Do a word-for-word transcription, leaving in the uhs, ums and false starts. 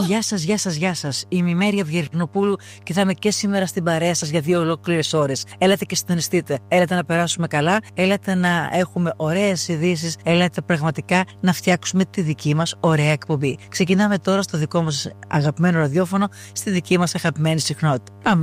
Γεια σας, γεια σας, γεια σας. Είμαι η Μέρη Αυγερνοπούλου και θα είμαι και σήμερα στην παρέα σας για δύο ολόκληρες ώρες. Έλατε και συντονιστείτε. Έλατε να περάσουμε καλά. Έλατε να έχουμε ωραίες ειδήσεις. Έλατε πραγματικά να φτιάξουμε τη δική μας ωραία εκπομπή. Ξεκινάμε τώρα στο δικό μας αγαπημένο ραδιόφωνο, στη δική μας αγαπημένη συχνότητα. Πάμε.